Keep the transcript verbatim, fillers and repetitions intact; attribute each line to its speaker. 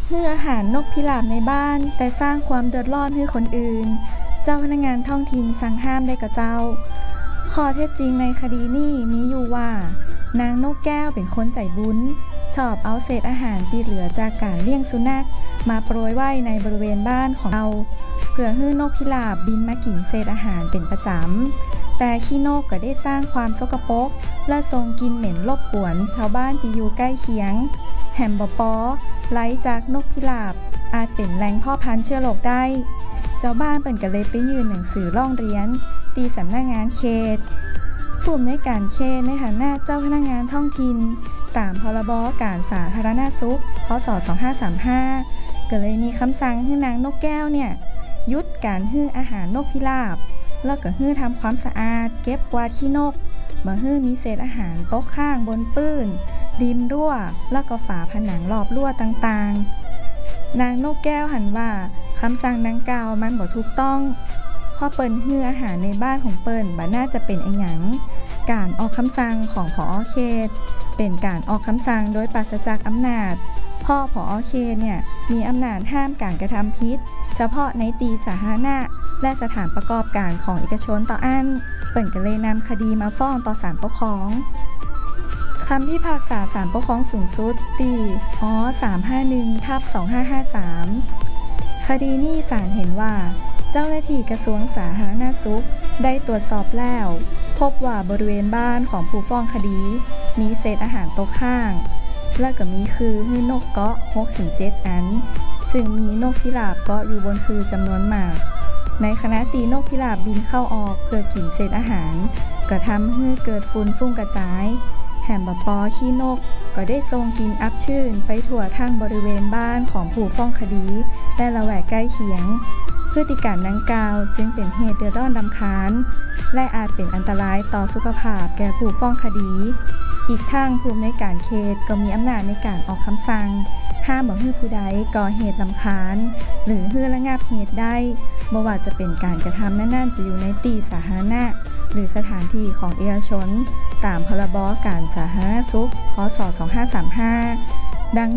Speaker 1: ฮื้ออาหารนกพิราบในบ้านแต่สร้างความเดือดร้อนให้คนอื่นเจ้าพนักงานท้องถิ่นสั่งห้ามได้กับเจ้าข้อเท็จจริงในคดีนี้มีอยู่ว่านางนกแก้วเป็นคนใจบุญชอบเอาเศษอาหารที่เหลือจากการเลี้ยงสุนัขมาโปรยไว้ในบริเวณบ้านของเราเพื่อให้นกพิราบบินมากินเศษอาหารเป็นประจำแต่ขี้นกก็ได้สร้างความสกปรกและทรงกลิ่นเหม็นรบกวนชาวบ้านที่อยู่ใกล้เคียงแฮมบอปอไหลจากนกพิราบอาจเป็นแหล่งพ่อพันธุ์เชื้อโรคได้เจ้าบ้านเปิ่นก็เลยไปยื่นหนังสือร้องเรียนตีสำนักงานเขตผู้อำนวยการเขตในฐานะเจ้าพนักงานท้องถิ่นตามพรบการสาธารณสุขพ.ศ. สองพันห้าร้อยสามสิบห้าก็เลยมีคำสั่งให้นางนกแก้วเนี่ยหยุดการฮื้ออาหารนกพิราบแล้วก็ฮื้อทำความสะอาดเก็บกวาดขี้นกบ่ฮื้อมีเศษอาหารตกข้างบนปื้นริมรั้วแล้วก็ฝาผนังรอบรั้วต่างๆนางนกแก้วหันว่าคำสั่งดังกล่าวมันบ่ถูกต้องเพราะเปิ้นฮื้ออาหารในบ้านของเปิ้นบ่น่าจะเป็นอิหยังการออกคำสั่งของผอ.เขตเป็นการออกคำสั่งโดยปราศจากอำนาจพ่อผอ.เขตเนี่ยมีอำนาจห้ามการกระทำผิดเฉพาะในที่สาธารณะและสถานประกอบการของเอกชนต่ออันเปิ้นก็เลยนำคดีมาฟ้องต่อศาลปกครองคำพิพากษาศาลปกครองสูงสุดที่ อ สามห้าหนึ่ง ทับ สองห้าห้าสาม คดีนี้ศาลเห็นว่าเจ้าหน้าที่กระทรวงสาธารณสุขได้ตรวจสอบแล้วพบว่าบริเวณบ้านของผู้ฟ้องคดีมีเศษอาหารตกข้างและก็มีคือฮื้อนกเกาะ หกถึงเจ็ด อันซึ่งมีนกพิราบเกาะอยู่บนคือจำนวนมากในขณะที่นกพิราบบินเข้าออกเพื่อกินเศษอาหารก็ทำให้เกิดฝุ่นฟุ้งกระจายแฮมบอปอขี้นกก็ได้ทรงกลิ่นอับชื้นไปทั่วทั้งบริเวณบ้านของผู้ฟ้องคดีและละแวกใกล้เคียงพฤติการดังกล่าวจึงเป็นเหตุเดือดร้อนรำคาญและอาจเป็นอันตรายต่อสุขภาพแก่ผู้ฟ้องคดีอีกทั้งผู้อำนวยการเขตก็มีอำนาจในการออกคำสั่งห้ามบ่ให้ผู้ใดก่อเหตุรำคาญหรือให้ระงับเหตุได้บ่ว่าจะเป็นการกระทำนั้นๆจะอยู่ในที่สาธารณะหรือสถานที่ของเอกชนตามพรบการสาธารณสุขพ.ศ. สองพันห้าร้อยสามสิบห้าดัง